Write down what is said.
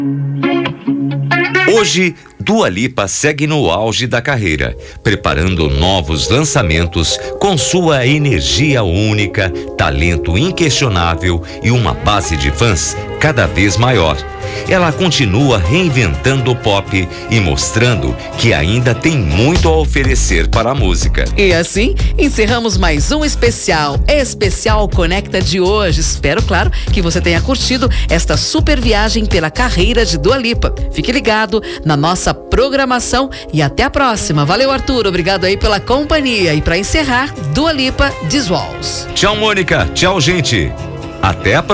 Hoje, Dua Lipa segue no auge da carreira, preparando novos lançamentos com sua energia única, talento inquestionável e uma base de fãs cada vez maior. Ela continua reinventando o pop e mostrando que ainda tem muito a oferecer para a música. E assim, encerramos mais um Especial Conecta de hoje. Espero, claro, que você tenha curtido esta super viagem pela carreira de Dua Lipa. Fique ligado na nossa programação e até a próxima. Valeu, Arthur. Obrigado aí pela companhia. E para encerrar, Dua Lipa, These Walls. Tchau, Mônica. Tchau, gente. Até a próxima.